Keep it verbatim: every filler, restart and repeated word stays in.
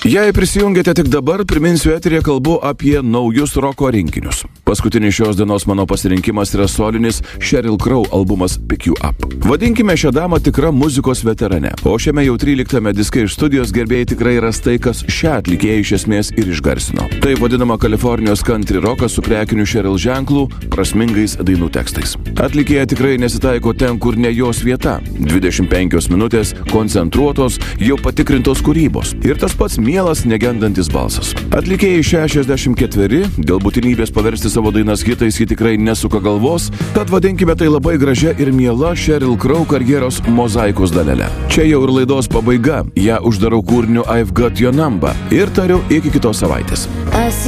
Jei prisijungėte tik dabar, priminsiu, eterėje kalbu apie naujus roko rinkinius. Paskutinis šios dienos mano pasirinkimas yra solinis Sheryl Crow albumas Pick You Up. Vadinkime šią damą tikra muzikos veterane, o šiame jau tryliktame diske iš studijos gerbėjai tikrai ras tai, kas šią atlikėją iš esmės ir išgarsino. Tai vadinama Kalifornijos country rokas su prekiniu Sheryl ženklu, prasmingais dainų tekstais. Atlikėja tikrai nesitaiko ten, kur ne jos vieta. dvidešimt penkios minutės koncentruotos, jau patikrintos kūrybos. Ir tas pats mielas, negendantis balsas. Atlikėjai šešiasdešimt ketveri, dėl būtinybės paversti savo dainas hitais ji tikrai nesuka galvos, tad vadinkime tai labai gražia ir miela Sheryl Crow karjeros mozaikos dalele. Čia jau ir laidos pabaiga, ją uždarau kūriniu I've Got Your Number ir tariu iki kitos savaitės.